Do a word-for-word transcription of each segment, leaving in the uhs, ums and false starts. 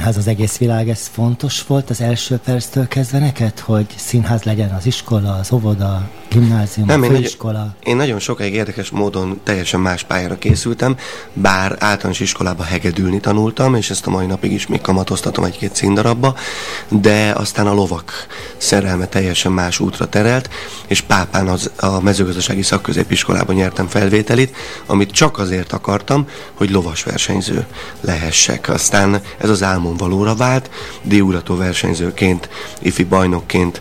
színház az egész világ, ez fontos volt az első perctől kezdve neked, hogy színház legyen az iskola, az óvoda, gimnázium, Nem, a én főiskola? Nagyon, én nagyon sokáig érdekes módon teljesen más pályára készültem, bár általános iskolában hegedülni tanultam, és ezt a mai napig is még kamatoztatom egy-két színdarabba, de aztán a lovak szerelme teljesen más útra terelt, és Pápán az, a mezőgazdasági szakközépiskolában nyertem felvételit, amit csak azért akartam, hogy lovas versenyző lehessek. Aztán ez az álmom valóra vált, diúrató versenyzőként, ifi bajnokként,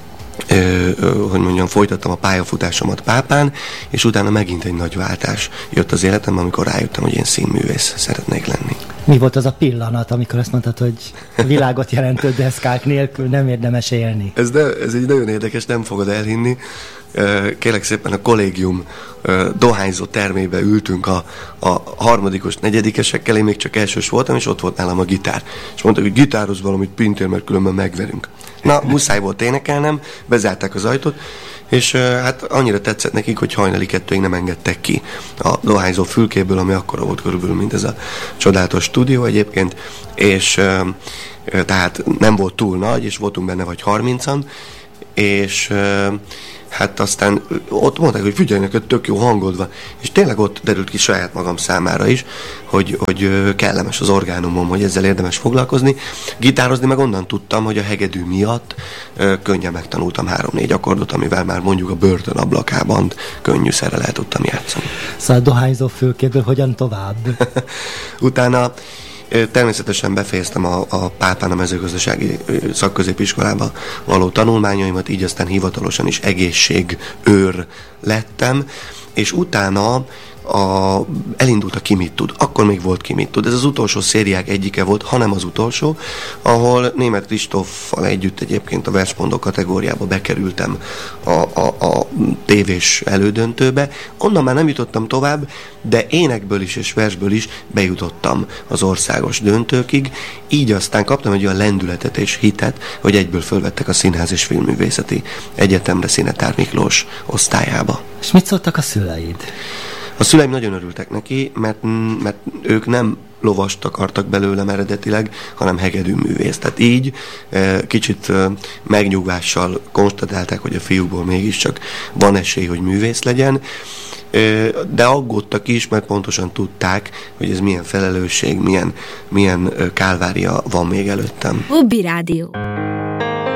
Ö, ö, hogy mondjam, folytattam a pályafutásomat Pápán, és utána megint egy nagy váltás jött az életembe, amikor rájöttem, hogy én színművész szeretnék lenni. Mi volt az a pillanat, amikor azt mondtad, hogy világot jelentő deszkák nélkül nem érdemes élni? Ez, de, ez egy nagyon érdekes, nem fogod elhinni. Kérlek szépen, a kollégium dohányzó termébe ültünk a, a harmadikos, negyedikesekkel, én még csak elsős voltam, és ott volt nálam a gitár. És mondták, hogy gitározz valamit, Pintér, mert különben megverünk. Na, muszáj volt énekelnem, bezárták az ajtót, és hát annyira tetszett nekik, hogy hajnali kettőig nem engedtek ki a dohányzó fülkéből, ami akkora volt körülbelül, mint ez a csodálatos stúdió egyébként, és tehát nem volt túl nagy, és voltunk benne vagy harmincan, és hát aztán ott mondták, hogy figyelj, neked tök jó hangod van. És tényleg ott derült ki saját magam számára is, hogy, hogy kellemes az orgánumom, hogy ezzel érdemes foglalkozni. Gitározni meg onnan tudtam, hogy a hegedű miatt könnyen megtanultam három-négy akkordot, amivel már mondjuk a börtön ablakában könnyűszerrel el tudtam játszani. Szóval a dohányzó fülkéből hogyan tovább? Utána természetesen befejeztem a, a Pápán a mezőgazdasági szakközépiskolába való tanulmányaimat, így aztán hivatalosan is egészségőr lettem, és utána a, elindult a Ki mit tud. Akkor még volt Ki mit tud. Ez az utolsó szériák egyike volt, hanem az utolsó, ahol Németh Kristóffal együtt egyébként a versmondó kategóriába bekerültem a, a, a tévés elődöntőbe. Onnan már nem jutottam tovább, de énekből is és versből is bejutottam az országos döntőkig. Így aztán kaptam egy olyan lendületet és hitet, hogy egyből fölvettek a Színház és Filmművészeti Egyetemre, Szinetár Miklós osztályába. És mit szóltak a szüleid? A szüleim nagyon örültek neki, mert, mert ők nem lovast akartak belőlem eredetileg, hanem hegedűművész. Tehát így kicsit megnyugvással konstatálták, hogy a fiúból mégiscsak van esély, hogy művész legyen, de aggódtak is, mert pontosan tudták, hogy ez milyen felelősség, milyen, milyen kálvária van még előttem. Hobby Rádió.